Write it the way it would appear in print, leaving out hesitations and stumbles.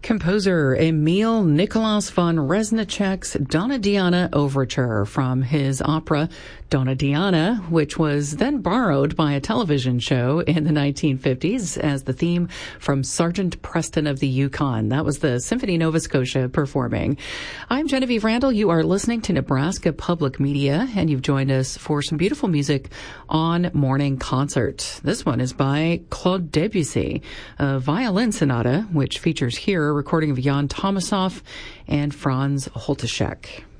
Composer Emil Nikolaus von Reznicek's Donna Diana Overture from his opera Donna Diana, which was then borrowed by a television show in the 1950s as the theme from Sergeant Preston of the Yukon. That was the Symphony Nova Scotia performing. I'm Genevieve Randall. You are listening to Nebraska Public Media, and you've joined us for some beautiful music on Morning Concert. This one is by Claude Debussy, a violin sonata, which features here a recording of Jan Tomassoff and Franz Holtaschek.